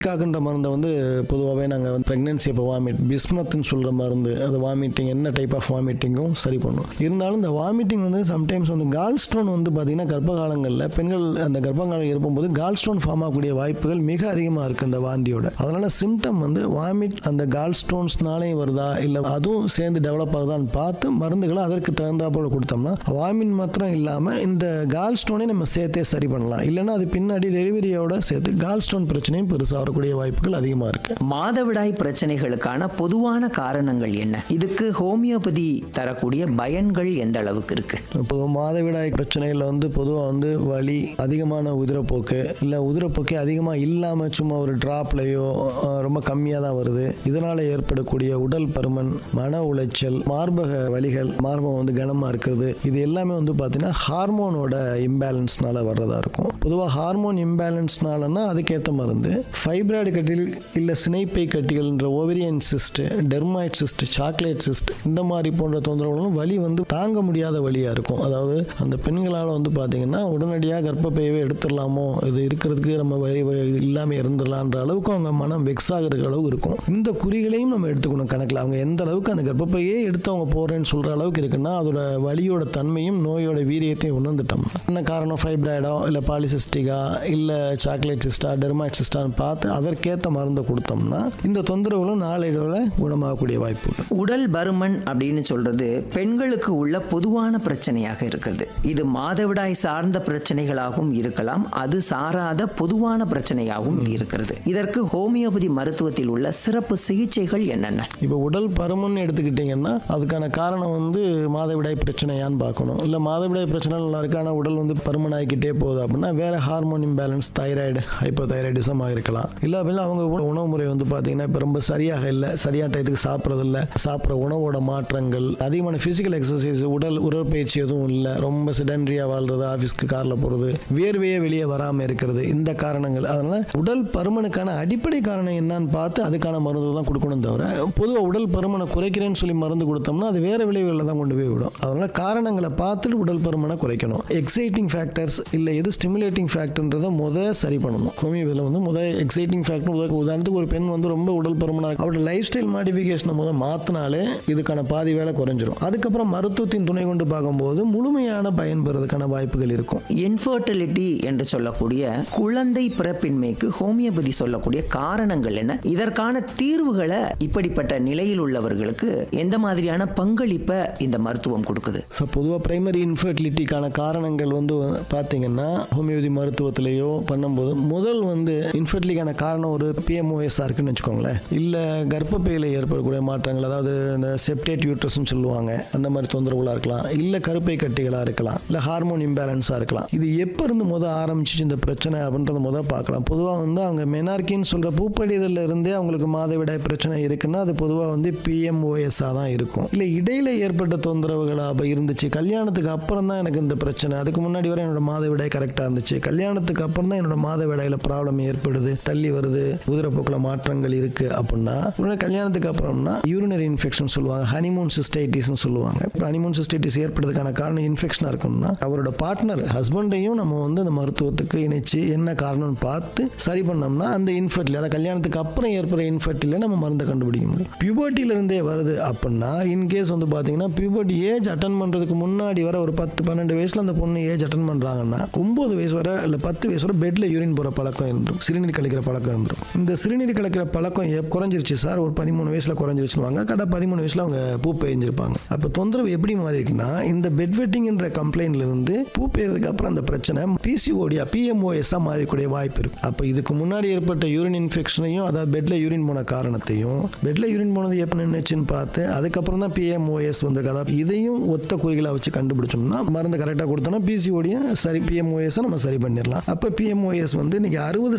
காக்குன்ற மருந்தை வந்து பொதுவாகவே நாங்கள் ப்ரெக்னென்சி இப்போ பிஸ்மத்னு சொல்கிற மருந்து அது வாமிட்டிங் என்ன டைப் ஆஃப் வாமிட்டிங்கும் சரி பண்ணும். இருந்தாலும் இந்த வாமிட்டிங் வந்து சம்டைம்ஸ் வந்து கால் ஸ்டோன் வந்து பார்த்திங்கன்னா கர்ப்ப காலங்களில் பெண்கள் அந்த கர்ப்பகாலம் இருக்கும்போது கால் ஸ்டோன் ஃபார்ம் ஆகக்கூடிய வாய்ப்புகள் மிக அதிகமாக இருக்குது இந்த வாந்தியோட. அதனால் சிம்டம் வந்து வாமிட் அந்த கால் ஸ்டோன்ஸ்னாலேயும் வருதா இல்லை அதுவும் சேர்ந்து டெவலப் ஆகுதான்னு பார்த்து மருந்துகளை அதற்கு தகுந்தாப்போல கொடுத்தோம்னா வாமிட் மாத்திரம் இல்லாமல் இந்த கால் ஸ்டோனை நம்ம சேர்த்தே சரி பண்ணலாம். இல்லைன்னா அது பின்னாடி டெலிவரியோட சேர்த்து கால் ஸ்டோன் பிரச்சனையும் பெருசாக வரக்கூடிய வாய்ப்புகள் அதிகமாக இருக்கு. மாதவிடாய் பிரச்சனைகளுக்கான பொதுவான காரணங்கள் என்ன? இதுக்கு ஹோமியோபதி தரக்கூடிய பயன்கள் எந்த அளவுக்கு இருக்கு? இப்போ மாதவிடாய் பிரச்சனையில் வந்து பொதுவாக வந்து வலி, அதிகமான உதிரப்போக்கு, இல்லை உதிரப்போக்கே அதிகமாக இல்லாமல் சும்மா ஒரு டிராப்லையோ ரொம்ப கம்மியாக தான் வருது. இதனால் ஏற்படக்கூடிய உடல் பருமன், மன உளைச்சல், மார்பக வலிகள், மார்பகம் வந்து கனமாக இருக்கிறது, இது எல்லாமே வந்து பார்த்தீங்கன்னா ஹார்மோனோட இம்பேலன்ஸ்னால வர்றதா இருக்கும். பொதுவாக ஹார்மோன் இம்பேலன்ஸ்னாலன்னா அதுக்கேற்ற மருந்து ஃபைப்ராய்டு கட்டிகள் இல்லை சினைப்பை கட்டிகள்ன்ற ovarian cyst, dermoid cyst, chocolate cyst இந்த மாதிரி போன்ற தொந்தரவுகளும் வலி வந்து தாங்க முடியாத வலியாக இருக்கும். அதாவது அந்த பெண்களால் வந்து பார்த்தீங்கன்னா உடனடியாக கர்ப்பப்பையவே எடுத்துடலாமோ, இது இருக்கிறதுக்கு நம்ம வலி இல்லாமல் இருந்துடலான்ற அளவுக்கு அவங்க மனம் வெக்ஸ் ஆகிற அளவு இருக்கும். இந்த குறிகளையும் நம்ம எடுத்துக்கணும் கணக்கில். அவங்க எந்த அளவுக்கு அந்த கர்ப்பப்பையே எடுத்து அவங்க போகிறேன்னு சொல்கிற அளவுக்கு இருக்குன்னா அதோட வலியோட தன்மையும் நோயோட வீரியத்தையும் உணர்ந்துட்டோம். என்ன காரணம், ஃபைப்ராய்டா இல்லை பாலிசிஸ்டிகா இல்லை சாக்லேட் சிஸ்டா டெர்மாய்ட் சிஸ்டான்னு பார்த்து அதற்கேற்ற மருந்தை கொடுத்தோம்னா இந்த தொந்தரவுகளும் நாளடைவில் குணமாகக்கூடிய வாய்ப்பு. உடல் பருமன் அப்படின்னு சொல்றது பெண்களுக்கு உள்ள பொதுவான பிரச்சனையாக இருக்கிறது. இது மாதவிடாய் சார்ந்த பிரச்சனைகளாகவும் இருக்கலாம், அது சாராத பொதுவான பிரச்சனையாகவும் இருக்கிறது. இதற்கு ஹோமியோபதி மருத்துவத்தில் உள்ள சிறப்பு சிகிச்சைகள் என்னென்ன? இப்போ உடல் பருமன் எடுத்துக்கிட்டீங்கன்னா அதுக்கான காரணம் வந்து மாதவிடாய் பிரச்சனையான்னு பார்க்கணும். இல்லை மாதவிடாய் பிரச்சனை நல்லா இருக்கு ஆனால் உடல் வந்து பருமன் ஆகிக்கிட்டே போகுது அப்படின்னா வேற ஹார்மோன் இம்பேலன்ஸ், தைராய்டு, ஹைப்போதைராய்டிசம் இருக்கலாம். இல்லை அப்படின்னா அவங்க உணவு முறை வந்து பார்த்தீங்கன்னா இப்போ ரொம்ப சரியாக இல்லை, சரியான டயத்துக்கு சாப்பிட்றதில்ல, சாப்பிட்ற உணவோட மாற்றங்கள், அதிகமான ஃபிசிக்கல் எக்ஸசைஸ், உடற்பயிற்சி எதுவும் இல்லை, ரொம்ப செடன்ட்ரியாக வாழ்றது, ஆஃபீஸ்க்கு காரில் போகிறது, வேர்வையே வெளியே வராமல் இருக்கிறது, இந்த காரணங்கள். அதனால் உடல் பருமனுக்கான அடிப்படை காரணம் என்னன்னு பார்த்து அதுக்கான மருந்து தான் கொடுக்கணும். தவிர பொதுவாக உடல் பருமனை குறைக்கிறேன்னு சொல்லி மருந்து கொடுத்தோம்னா அது வேறு விளைவுகளில் தான் கொண்டு போய் விடும். அதனால் காரணங்களை பார்த்துட்டு உடல் பருமனை குறைக்கணும். எக்ஸைட்டிங் ஃபேக்டர்ஸ் இல்லை எது ஸ்டிமுலேட்டிங் ஃபேக்டர்ன்றதை சரி பண்ணணும். ஹோமியோபதியில் வந்து எக்ஸைட்டிங் ஃபேக்டர் உதாரணத்துக்கு ஒரு பெண் வந்து ரொம்ப உடல் பருமனாக அவரோட லைஃப் ஸ்டைல் மாடிஃபிகேஷனை மாற்றினாலே இதுக்கான பாதி வேலை குறைஞ்சிரும். அதுக்கப்புறம் மருத்துவத்தின் துணை கொண்டு பார்க்கும்போது முழுமையான பயன் பெறதுக்கான வாய்ப்புகள் இருக்கும். இன்ஃபர்டிலிட்டி என்று சொல்லக்கூடிய குழந்தை பிறப்பின்மைக்கு ஹோமியோபதி சொல்லக்கூடிய காரணங்கள் என்ன? இதற்கான தீர்வுகளை இப்படிப்பட்ட நிலையில் உள்ளவர்களுக்கு எந்த மாதிரியான பங்களிப்பை இந்த மருத்துவம் கொடுக்குது? பொதுவாக பிரைமரி இன்ஃபர்டிலிட்டிக்கான காரணங்கள் வந்து பார்த்தீங்கன்னா ஹோமியோபதி மருத்துவத்திலேயோ பண்ணும்போது முதல் வந்து இன்ஃபர்டிலிட்டிக்கான காரணம் ஒரு பிஎம்ஓஎஸ்ஸாக இருக்குன்னு வச்சுக்கோங்களேன். இல்லை கர்ப்பப்பையில் ஏற்படக்கூடிய மாற்றங்கள், அதாவது இந்த செப்டேட் யூட்ரஸ்ன்னு சொல்லுவாங்க, அந்த மாதிரி தொந்தரவுகளாக இருக்கலாம், இல்லை கருப்பை கட்டிகளாக இருக்கலாம், இல்லை ஹார்மோன் இம்பேலன்ஸாக இருக்கலாம். இது எப்போ இருந்து ஆரம்பிச்சிச்சு இந்த பிரச்சனை அப்படின்றத பார்க்கலாம். பொதுவாக வந்து அவங்க மெனார்கின்னு சொல்கிற பூப்படிதலில் இருந்தே அவங்களுக்கு மாதவிடாய் பிரச்சனை இருக்குன்னா அது பொதுவாக வந்து பிஎம்ஓஎஸ்ஸாக தான் இருக்கும். இல்லை இடையில ஏற்பட்ட தொந்தரவுகளாக இருந்துச்சு, கல்யாணத்துக்கு அப்புறம் தான் எனக்கு இந்த பிரச்சனை, அதுக்கு முன்னாடி வரை என்னோட மாதவிடாய் கரெக்டாக இருந்துச்சு, கல்யாணத்துக்கு அப்புறம் தான் என்னோட மாதவிடாயில் ப்ராப்ளம் ஏற்படுது, தள்ளி வருது, உதிரப்போக்கில் மாற்றங்கள் இருக்கு அப்படின்னா கல்யாணத்துக்கு அப்புறம்னா யூரினரி இன்ஃபெக்ஷன் சொல்லுவாங்க, ஹனிமூன் சிஸ்டைட்டிஸ்னு சொல்லுவாங்க. ஹனிமூன் சிஸ்டைட்டிஸ் ஏற்படுறதுக்கான காரணம் இன்ஃபெக்ஷனாக இருக்கணும்னா அவரோட பார்ட்னர் ஹஸ்பண்டையும் நம்ம வந்து அந்த மருத்துவத்துக்கு இணைச்சு என்ன காரணம்னு பார்த்து சரி பண்ணோம்னா அந்த இன்ஃபர்டிலிட்டி, அதாவது கல்யாணத்துக்கு அப்புறம் ஏற்படுற இன்ஃபர்டிலிட்டியை நம்ம மருந்தை கண்டுபிடிக்க முடியும். பியூபர்ட்டியிலிருந்தே வருது அப்படின்னா இன்கேஸ் வந்து பார்த்தீங்கன்னா பியூபர்ட்டி ஏஜ் அட்டன் பண்ணுறதுக்கு முன்னாடி வர ஒரு 10-12 வயசுல அந்த பொண்ணு ஏஜ் அட்டன் பண்ணுறாங்கன்னா 9 வயசு வரை இல்லை 10 வயசு வரை பெட்ல யூரின் போகிற பழக்கம் இருந்துடும், சிறுநீர் கழிக்கிற பழக்கம் இருந்துடும். இந்த சிறுநீர் கழிக்கிற பழக்கம் குறைஞ்சிருச்சு சார், ஒரு 13 வயசுல குறைஞ்சிருச்சுவாங்க, கடை 13 வயசுல அவங்க பூ பெய்ஞ்சிருப்பாங்க. அப்போ தொந்தரவு எப்படி மாறி இருக்குன்னா இந்த பெட் வெட்டிங்ன்ற கம்ப்ளைண்ட்ல இருந்து பூ பெய்யறதுக்கு அப்புறம் அந்த பிரச்சனை பிசிஓடியா பிஎம்ஓஎஸ்ஸா மாறக்கூடிய வாய்ப்பு இருக்கு. அப்போ இதுக்கு முன்னாடி ஏற்பட்ட யூரின் இன்ஃபெக்ஷனையும், அதாவது பெட்ல யூரின் போன காரணத்தையும், பெட்ல யூரின் போனது எப்போ நின்றுச்சுன்னு பார்த்து அதுக்கப்புறம் தான் பிஎம்ஓஎஸ் வந்திருக்கு. அதாவது இதையும் ஒத்த குறிகளை வச்சு கண்டுபிடிச்சோம்னா மருந்து கரெக்டாக கொடுத்தோம்னா பிசிஓடியை சரி, பிஎம்ஓஎஸ் நம்ம சரி பண்ணிடலாம். அப்போ பிஎம்ஓஎஸ் வந்து இன்னைக்கு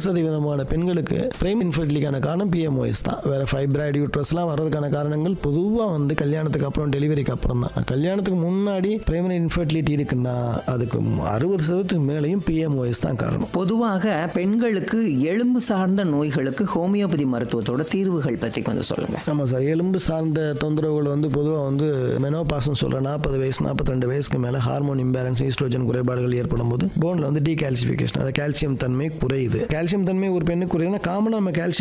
60% பெண்களுக்கு பிரைமரி இன்ஃபர்டிலிட்டிக்கான காரணம் பிஎம்ஓஎஸ் தான். வேற ஃபைப்ராய்டு யூட்ரஸ்லாம் வர்றதுக்கான காரணங்கள் பொதுவாக வந்து கல்யாணத்துக்கு அப்புறம் டெலிவரிக்கு அப்புறம் தான். கல்யாணத்துக்கு முன்னாடி பிரைமரி இன்ஃபர்டிலிட்டி இருக்குன்னா அதுக்கு 60% மேலேயும் பிஎம்ஓஎஸ் தான் காரணம். பொதுவாக பெண்களுக்கு எலும்பு சார்ந்த நோய்களுக்கு ஹோமியோபதி மருத்துவத்தோட தீர்வுகள் பற்றி கொஞ்சம் சொல்லுங்க. ஆமாம் சார், எலும்பு சார்ந்த தொந்தரவுகள் வந்து பொதுவாக வந்து மெனோபாஸ்னு சொல்கிற 40 வயசு 42 வயசுக்கு மேலே ஹார்மோன் இம்பேலன்ஸ், ஈஸ்ட்ரோஜன் குறைபாடுகள் ஏற்படும் போது போனில் வந்து டீகால்சிஃபிகேஷன், அதாவது கால்சியம் தன்மை குறையுது. கால்சியம் தன்மை ஒரு பெண்ணுக்கு குறையுதுன்னா காமனாக நம்ம கால்சியம்